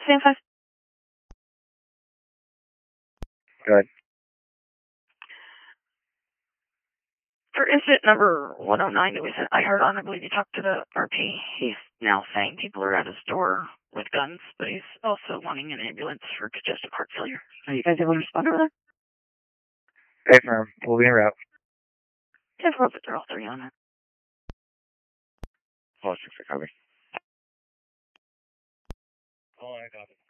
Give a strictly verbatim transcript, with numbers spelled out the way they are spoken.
Stand five. Go ahead. For incident number one oh nine that we sent, I heard on, I believe you talked to the R P. He's now saying people are at his door with guns, but he's also wanting an ambulance for congestive heart failure. Are you guys able to respond over there? Hey, firm. We'll be en route. ten four, but they're all three on it. Hold on, six, I copy. Oh, I copy.